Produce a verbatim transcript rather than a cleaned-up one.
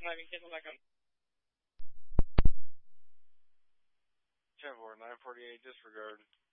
driving, cancel back on. ten four, nine forty-eight, disregard.